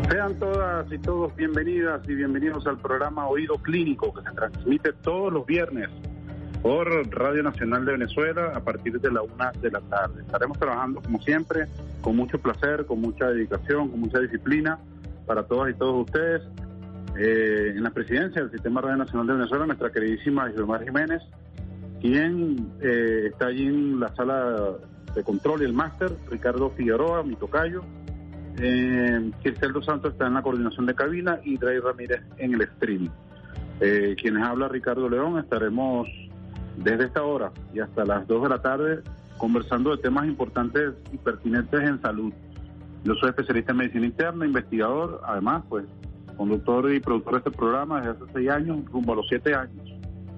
Sean todas y todos bienvenidas y bienvenidos al programa Oído Clínico, que se transmite todos los viernes por Radio Nacional de Venezuela a partir de la 1 de la tarde. Estaremos trabajando como siempre, con mucho placer, con mucha dedicación, con mucha disciplina para todas y todos ustedes. En la presidencia del Sistema Radio Nacional de Venezuela, nuestra queridísima Isabel Jiménez, quien está allí en la sala de control y el máster, Ricardo Figueroa, mi tocayo, Cristel dos Santos está en la coordinación de cabina y Drey Ramírez en el streaming. Quienes habla Ricardo León, estaremos desde esta hora y hasta las 2 de la tarde conversando de temas importantes y pertinentes en salud. Yo soy especialista en medicina interna, investigador, además pues conductor y productor de este programa desde hace 6 años, rumbo a los 7 años.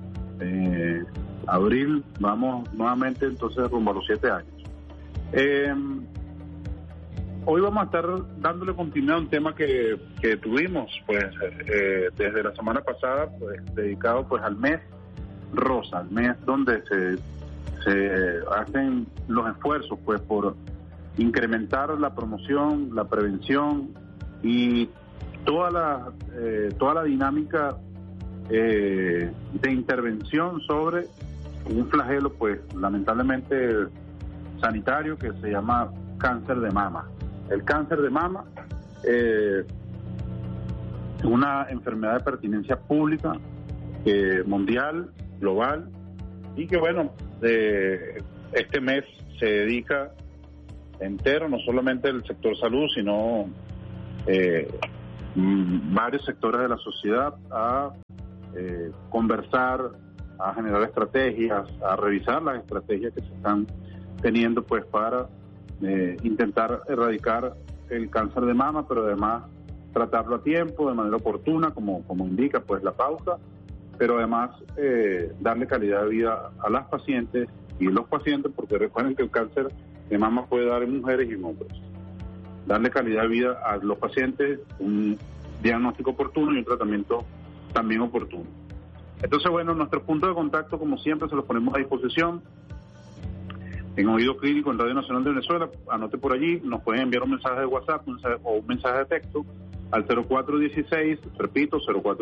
Abril, vamos nuevamente entonces rumbo a los 7 años. Hoy vamos a estar dándole continuidad a un tema que tuvimos pues desde la semana pasada, pues dedicado pues al mes rosa, al mes donde se hacen los esfuerzos pues por incrementar la promoción, la prevención y toda la dinámica de intervención sobre un flagelo pues lamentablemente sanitario que se llama cáncer de mama. El cáncer de mama es una enfermedad de pertinencia pública, mundial, global, y que bueno, este mes se dedica entero, no solamente el sector salud, sino varios sectores de la sociedad a conversar, a generar estrategias, a revisar las estrategias que se están teniendo pues para intentar erradicar el cáncer de mama, pero además tratarlo a tiempo, de manera oportuna, como indica pues la pauta, pero además darle calidad de vida a las pacientes y los pacientes, porque recuerden que el cáncer de mama puede dar en mujeres y en hombres. Darle calidad de vida a los pacientes, un diagnóstico oportuno y un tratamiento también oportuno. Entonces, bueno, nuestro punto de contacto, como siempre, se los ponemos a disposición en Oído Clínico en Radio Nacional de Venezuela. Anote por allí, nos pueden enviar un mensaje de WhatsApp o un mensaje de texto al 0416, repito,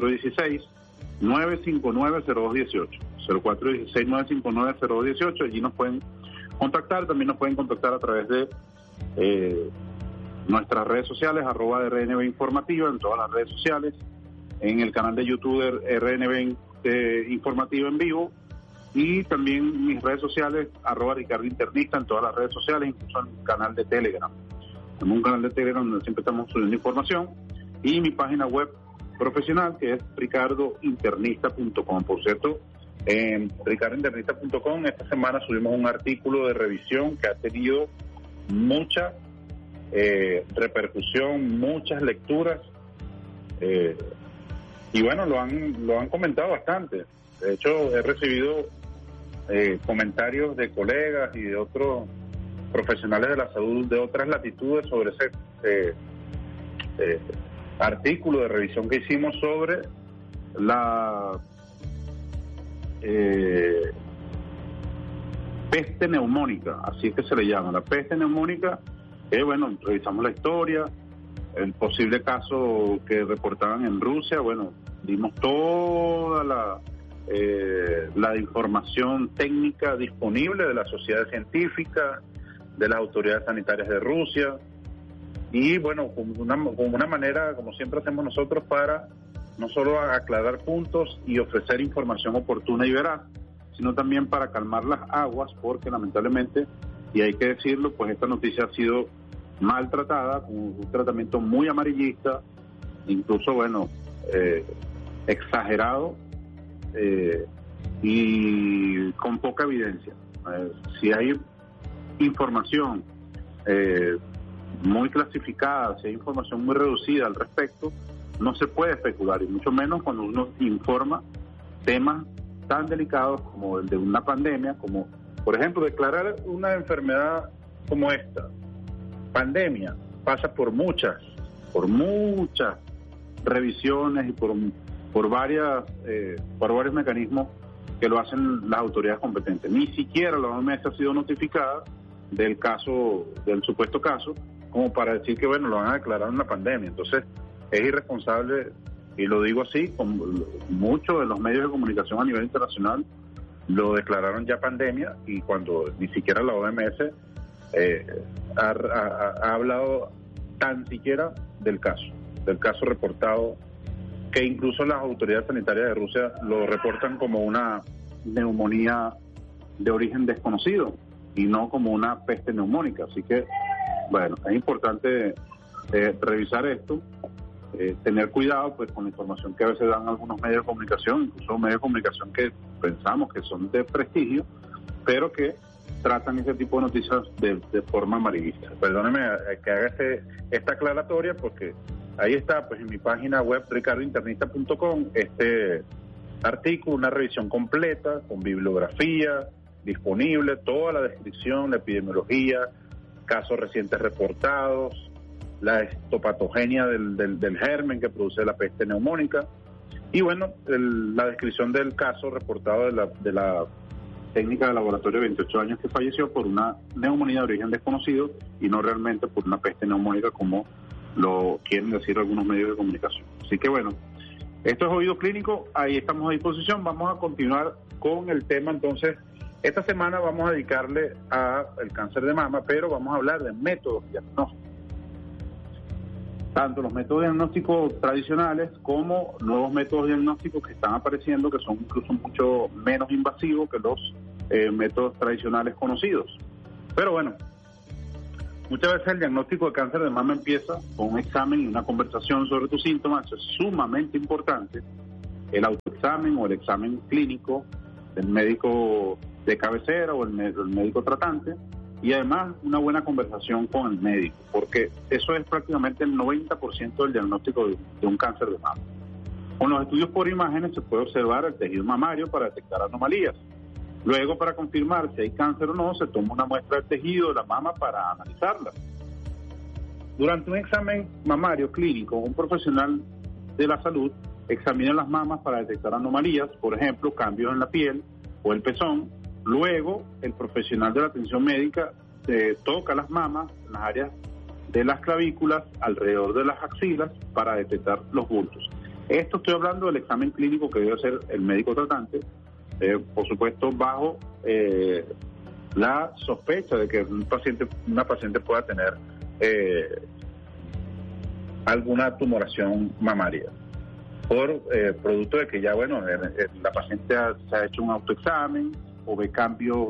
0416-959-0218, 0416-959-0218, allí nos pueden contactar, también nos pueden contactar a través de nuestras redes sociales, @RNB Informativa, en todas las redes sociales, en el canal de YouTube RNB Informativa en vivo, y también mis redes sociales, @Ricardo Internista, en todas las redes sociales, incluso en el canal de Telegram. Tenemos un canal de Telegram donde siempre estamos subiendo información, y mi página web profesional, que es ricardointernista.com. Por cierto, en ricardointernista.com esta semana subimos un artículo de revisión que ha tenido mucha repercusión, muchas lecturas, y bueno, lo han comentado bastante. De hecho, he recibido comentarios de colegas y de otros profesionales de la salud de otras latitudes sobre ese artículo de revisión que hicimos sobre la peste neumónica, así es que se le llama, la peste neumónica. Bueno, revisamos la historia, el posible caso que reportaban en Rusia, bueno, dimos toda la información técnica disponible de la sociedad científica, de las autoridades sanitarias de Rusia, y bueno, como una manera, como siempre hacemos nosotros, para no solo aclarar puntos y ofrecer información oportuna y veraz, sino también para calmar las aguas, porque lamentablemente, y hay que decirlo, pues esta noticia ha sido maltratada, con un tratamiento muy amarillista, incluso, bueno, exagerado, y con poca evidencia. Si hay información muy clasificada, si hay información muy reducida al respecto, no se puede especular, y mucho menos cuando uno informa temas tan delicados como el de una pandemia, como por ejemplo declarar una enfermedad como esta pandemia, pasa por muchas revisiones y por varios mecanismos que lo hacen las autoridades competentes. Ni siquiera la OMS ha sido notificada del supuesto caso, como para decir que, bueno, lo van a declarar una pandemia. Entonces, es irresponsable, y lo digo así, con muchos de los medios de comunicación a nivel internacional lo declararon ya pandemia, y cuando ni siquiera la OMS ha hablado tan siquiera del caso reportado, que incluso las autoridades sanitarias de Rusia lo reportan como una neumonía de origen desconocido y no como una peste neumónica. Así que, bueno, es importante revisar esto, tener cuidado pues con la información que a veces dan algunos medios de comunicación, incluso medios de comunicación que pensamos que son de prestigio, pero que tratan ese tipo de noticias de forma amarillista. Perdóneme que haga esta aclaratoria, porque ahí está, pues en mi página web ricardointernista.com, este artículo, una revisión completa con bibliografía disponible, toda la descripción, la epidemiología, casos recientes reportados, la histopatogenia del germen que produce la peste neumónica, y bueno, la descripción del caso reportado de la técnica de laboratorio de 28 años que falleció por una neumonía de origen desconocido y no realmente por una peste neumónica como lo quieren decir algunos medios de comunicación. Así que bueno, esto es Oído Clínico, ahí estamos a disposición. Vamos a continuar con el tema. Entonces, esta semana vamos a dedicarle al cáncer de mama, pero vamos a hablar de métodos diagnósticos. Tanto los métodos diagnósticos tradicionales como nuevos métodos diagnósticos que están apareciendo, que son incluso mucho menos invasivos que los métodos tradicionales conocidos. Pero bueno, muchas veces el diagnóstico de cáncer de mama empieza con un examen y una conversación sobre tus síntomas. Eso es sumamente importante. El autoexamen o el examen clínico del médico de cabecera o el médico tratante, y además una buena conversación con el médico, porque eso es prácticamente el 90% del diagnóstico de un cáncer de mama. Con los estudios por imágenes se puede observar el tejido mamario para detectar anomalías. Luego, para confirmar si hay cáncer o no, se toma una muestra del tejido de la mama para analizarla. Durante un examen mamario clínico, un profesional de la salud examina las mamas para detectar anomalías, por ejemplo, cambios en la piel o el pezón. Luego, el profesional de la atención médica toca las mamas en las áreas de las clavículas, alrededor de las axilas, para detectar los bultos. Esto estoy hablando del examen clínico que debe hacer el médico tratante, por supuesto bajo la sospecha de que una paciente pueda tener alguna tumoración mamaria, por producto de que ya, bueno, la paciente se ha hecho un autoexamen o ve cambios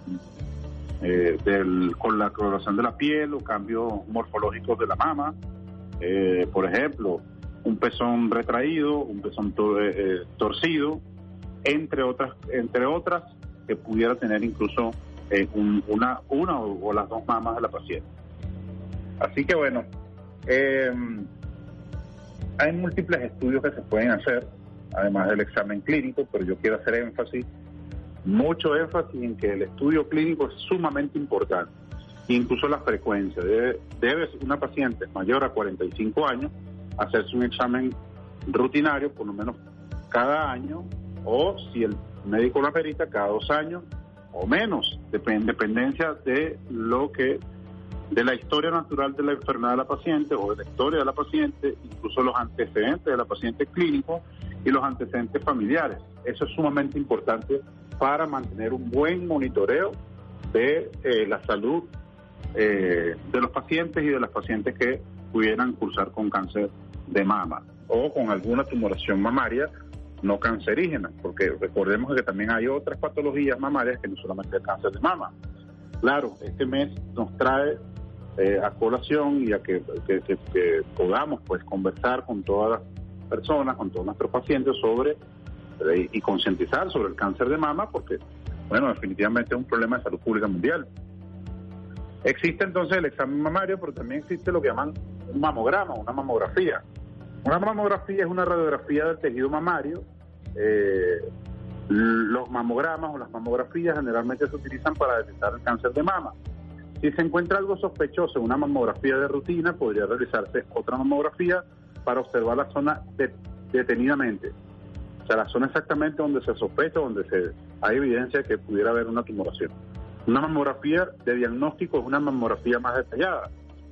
con la coloración de la piel o cambios morfológicos de la mama, por ejemplo, un pezón retraído, un pezón torcido, entre otras que pudiera tener incluso una o las dos mamas de la paciente. Así que bueno, hay múltiples estudios que se pueden hacer, además del examen clínico, pero yo quiero hacer mucho énfasis en que el estudio clínico es sumamente importante, incluso la frecuencia. Debe una paciente mayor a 45 años hacerse un examen rutinario por lo menos cada año, o si el médico lo amerita, cada 2 años o menos, dependencia de la historia natural de la enfermedad de la paciente o de la historia de la paciente, incluso los antecedentes de la paciente clínico y los antecedentes familiares. Eso es sumamente importante para mantener un buen monitoreo de la salud de los pacientes y de las pacientes que pudieran cursar con cáncer de mama o con alguna tumoración mamaria no cancerígena, porque recordemos que también hay otras patologías mamarias que no solamente el cáncer de mama. Claro, este mes nos trae a colación y a que podamos pues conversar con todas las personas, con todos nuestros pacientes sobre y concientizar sobre el cáncer de mama, porque, bueno, definitivamente es un problema de salud pública mundial. Existe entonces el examen mamario, pero también existe lo que llaman un mamograma, una mamografía. Una mamografía es una radiografía del tejido mamario. Los mamogramas o las mamografías generalmente se utilizan para detectar el cáncer de mama. Si se encuentra algo sospechoso en una mamografía de rutina, podría realizarse otra mamografía para observar la zona detenidamente. O sea, la zona exactamente donde se sospecha, donde hay evidencia de que pudiera haber una tumoración. Una mamografía de diagnóstico es una mamografía más detallada.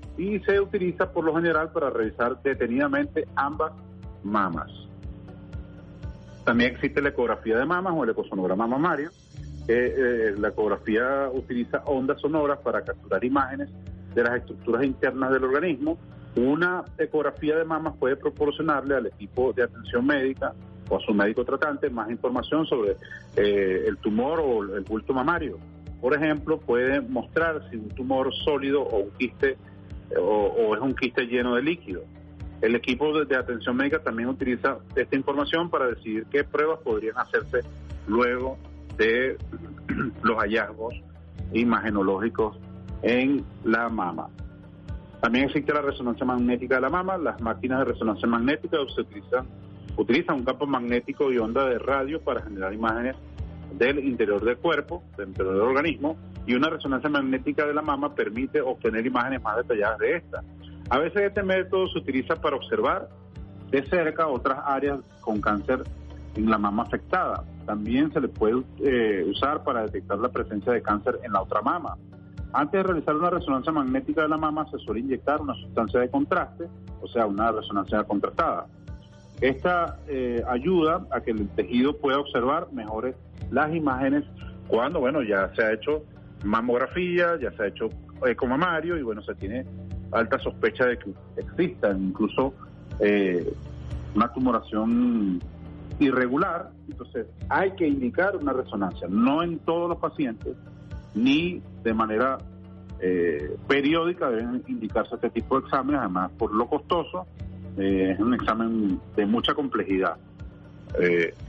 y se utiliza por lo general para revisar detenidamente ambas mamas. También existe la ecografía de mamas o el ecosonograma mamario. La ecografía utiliza ondas sonoras para capturar imágenes de las estructuras internas del organismo. Una ecografía de mamas puede proporcionarle al equipo de atención médica o a su médico tratante más información sobre el tumor o el bulto mamario. Por ejemplo, puede mostrar si un tumor sólido o un quiste o es un quiste lleno de líquido. El equipo de atención médica también utiliza esta información para decidir qué pruebas podrían hacerse luego de los hallazgos imagenológicos en la mama. También existe la resonancia magnética de la mama. Las máquinas de resonancia magnética utilizan un campo magnético y onda de radio para generar imágenes del interior del cuerpo, del interior del organismo, y una resonancia magnética de la mama permite obtener imágenes más detalladas de esta. A veces este método se utiliza para observar de cerca otras áreas con cáncer en la mama afectada. También se le puede usar para detectar la presencia de cáncer en la otra mama. Antes de realizar una resonancia magnética de la mama se suele inyectar una sustancia de contraste, o sea, una resonancia contrastada. Esta ayuda a que el tejido pueda observar mejor las imágenes cuando, ya se ha hecho mamografía, ya se ha hecho ecomamario y, se tiene alta sospecha de que exista incluso una tumoración irregular. Entonces hay que indicar una resonancia, no en todos los pacientes ni de manera periódica deben indicarse este tipo de exámenes, además por lo costoso. Es un examen de mucha complejidad.